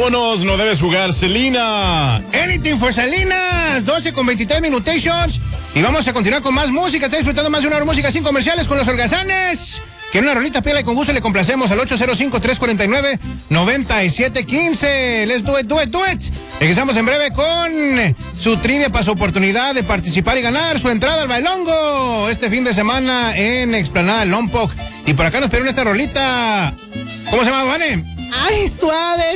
Vámonos, no debes jugar, Selena. Anything for Selena, 12:23 minutations. Y vamos a continuar con más música. Está disfrutando más de una hora de música sin comerciales con los holgazanes. Que en una rolita pila y con gusto le complacemos al 805-349-9715. Let's do it, do it, do it. Regresamos en breve con su trivia para su oportunidad de participar y ganar su entrada al bailongo este fin de semana en Explanada Lompoc. Y por acá nos pidieron esta rolita. ¿Cómo se llama, Vane? ¡Ay, suave!